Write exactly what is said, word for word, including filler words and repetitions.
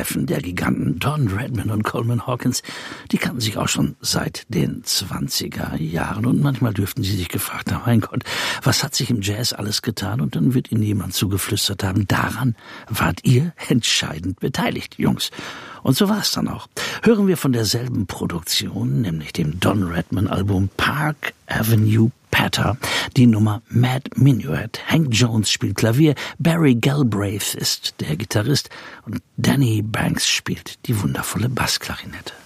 Neffen der Giganten Don Redman und Coleman Hawkins, die kannten sich auch schon seit den zwanziger Jahren. Und manchmal dürften sie sich gefragt haben, mein Gott, was hat sich im Jazz alles getan? Und dann wird ihnen jemand zugeflüstert haben, daran wart ihr entscheidend beteiligt, Jungs. Und so war es dann auch. Hören wir von derselben Produktion, nämlich dem Don Redman-Album Park Avenue Patter, die Nummer Mad Minuet. Hank Jones spielt Klavier, Barry Galbraith ist der Gitarrist und Danny Banks spielt die wundervolle Bassklarinette.